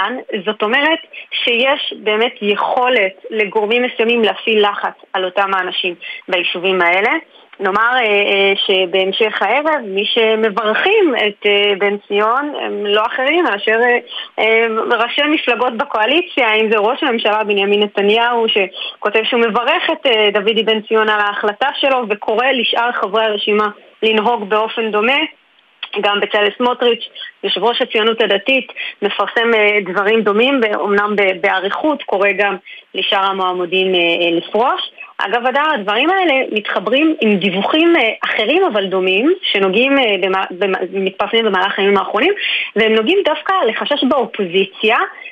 איראן, זאת אומרת שיש באמת יכולת לגורמים מסוימים להפעיל לחץ על אותם האנשים ביישובים האלה. נאמר שבהמשך הערב מי שמברכים את בן ציון הם לא אחרים מאשר ראשי מפלגות בקואליציה, אם זה ראש הממשלה בנימין נתניהו שכותב שהוא מברך את דוידי בן ציון על ההחלטה שלו וקורא לשאר חברי הרשימה לנהוג באופן דומה. גם בצלאל סמוטריץ', יושב ראש הציונות הדתית, מפרסם דברים דומים, אומנם בעריכות, קורא גם לשאר המועמדים לפרוש. אגב, הדברים האלה מתחברים עם דיווחים אחרים אבל דומים, שנוגעים, מתפרסמים במהלך הימים האחרונים, והם נוגעים דווקא לחשש באופוזיציה,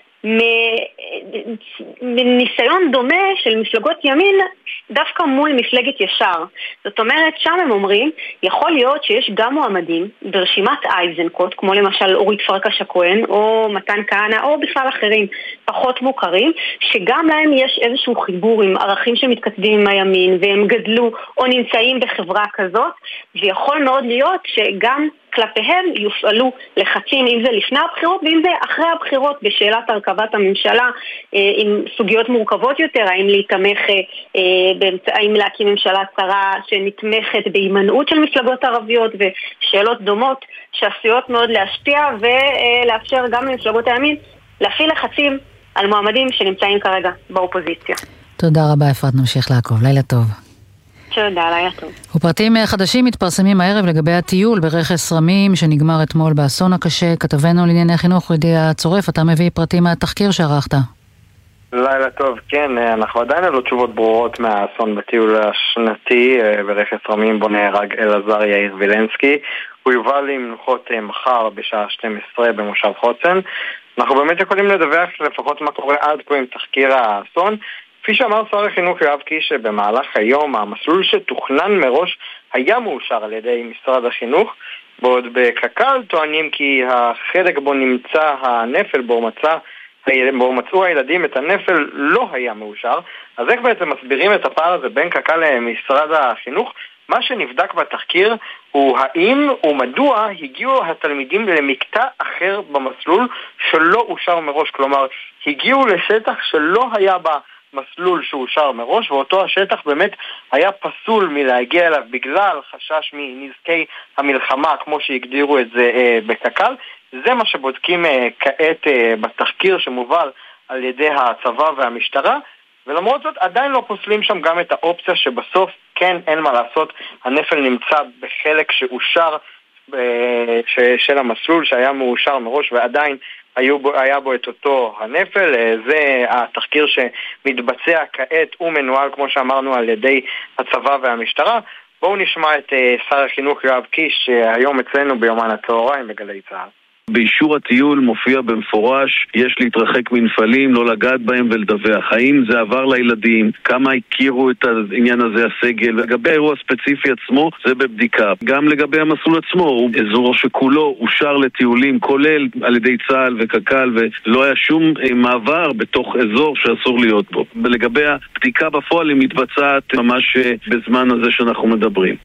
מניסיון דומה של מפלגות ימין דווקא מול מפלגת ישר. זאת אומרת, שם הם אומרים, יכול להיות שיש גם מועמדים ברשימת אייזנקוט, כמו למשל אורית פרקש הכהן או מתן כהנא או בכלל אחרים פחות מוכרים, שגם להם יש איזשהו חיבור עם ערכים שמתכתבים עם הימין והם גדלו או נמצאים בחברה כזאת, ויכול מאוד להיות שגם כלפיהם יופעלו לחצים, אם זה לפני הבחירות ואם זה אחרי הבחירות בשאלת הרכבת הממשלה, עם סוגיות מורכבות יותר, האם להתמך, האם להקים ממשלה צרה שנתמכת בהימנעות של מפלגות ערביות ושאלות דומות שעשויות מאוד להשפיע ולאפשר גם למפלגות הימין להפעיל לחצים על מועמדים שנמצאים כרגע באופוזיציה. תודה רבה אפרת, נמשיך לעקוב, לילה טוב. תודה, לילה טוב. ופרטים חדשים מתפרסמים הערב לגבי הטיול ברכס רמים שנגמר אתמול באסון הקשה. כתבנו לענייני חינוך ידיעה צורף, אתה מביא פרטים מהתחקיר שערכת. לילה טוב, כן, אנחנו עדיין לא תשובות ברורות מהאסון בטיול השנתי ברכס רמים בו נהרג אלעזר יאיר וילנסקי. הוא יובא למנוחות מחר בשעה 12 במושב חוצן. אנחנו באמת יכולים לדווח לפחות מה קורה עד כה עם תחקיר האסון. כפי שאמר שר החינוך יואב קיש, שבמהלך היום המסלול שתוכנן מראש היה מאושר על ידי משרד החינוך, בעוד בקק"ל טוענים כי החלק בו נמצא הנפל, בו מצאו הילדים את הנפל, לא היה מאושר. אז איך בעצם מסבירים את הפער הזה בין קק"ל למשרד החינוך? מה שנבדק בתחקיר הוא האם ומדוע הגיעו התלמידים למקטע אחר במסלול שלא אושר מראש, כלומר הגיעו לשטח שלא היה בה מסלול שאושר מראש, ואותו השטח באמת היה פסול מלהגיע אליו בגלל חשש מנזקי המלחמה, כמו שהגדירו את זה בקק"ל. זה מה שבודקים כעת בתחקיר שמובל על ידי הצבא והמשטרה, ולמרות זאת עדיין לא פוסלים שם גם את האופציה שבסוף כן, אין מה לעשות, הנפל נמצא בחלק שאושר של המסלול שהיה מאושר מראש ועדיין היה בו את אותו הנפל. זה התחקיר שמתבצע כעת ומנוהל כמו שאמרנו על ידי הצבא והמשטרה. בואו נשמע את שר החינוך יואב קיש שהיום אצלנו ביומן הצהריים בגלי צה"ל. באישור הטיול מופיע במפורש, יש להתרחק מנפלים, לא לגעת בהם ולדווח. האם זה עבר לילדים? כמה הכירו את העניין הזה הסגל? לגבי האירוע הספציפי עצמו, זה בבדיקה. גם לגבי המסלול עצמו, הוא אזור שכולו אושר לטיולים, כולל על ידי צה"ל וקק"ל, ולא היה שום מעבר בתוך אזור שאסור להיות בו. ולגבי הבדיקה בפועל היא מתבצעת ממש בזמן הזה שאנחנו מדברים.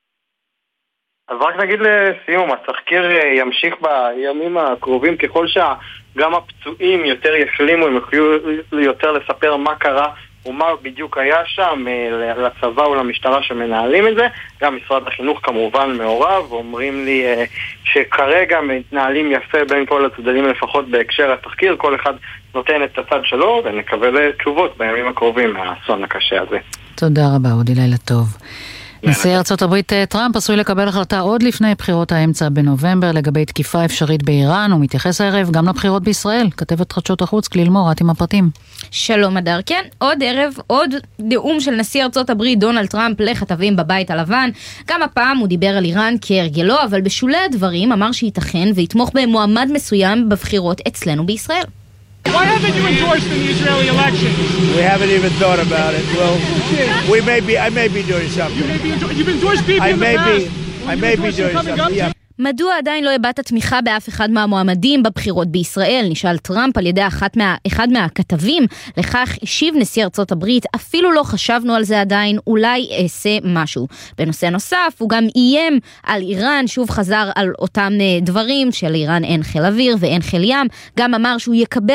אז רק נגיד לסיום, התחקיר ימשיך בימים הקרובים ככל שגם הפצועים יותר ישלימו, הם יוכלו יותר לספר מה קרה ומה בדיוק היה שם לצבא ולמשטרה שמנהלים את זה. גם משרד החינוך כמובן מעורב, אומרים לי שכרגע מתנהלים יפה בין כל הצדדים לפחות בהקשר התחקיר, כל אחד נותן את הצד שלו ונקבל תשובות בימים הקרובים מהאסון הקשה הזה. תודה רבה, אודי, לילה טוב. נשיא ארצות הברית טראמפ עשוי לקבל החלטה עוד לפני בחירות האמצע בנובמבר לגבי תקיפה אפשרית באיראן. הוא מתייחס הערב גם לבחירות בישראל. כתבת חדשות החוץ כליל מורת עם הפרטים. שלום אדר, כן, עוד ערב, עוד נאום של נשיא ארצות הברית דונלד טראמפ לכתבים בבית הלבן. גם הפעם הוא דיבר על איראן כהרגלו, אבל בשולי הדברים אמר שייתכן ויתמוך במועמד מסוים בבחירות אצלנו בישראל. Why haven't you endorsed in the Israeli election? We haven't even thought about it. Well, I may be doing something. You've endorsed people in the past. I may be doing something, yeah. מדוע עדיין לא הבעת תמיכה באף אחד מהמועמדים בבחירות בישראל? נשאל טראמפ על ידי אחד מהכתבים. לכך השיב נשיא ארצות הברית, אפילו לא חשבנו על זה עדיין, אולי אעשה משהו. בנושא נוסף הוא גם איים על איראן, שוב חזר על אותם דברים, שלאיראן אין חיל אוויר ואין חיל ים, גם אמר שהוא יקבל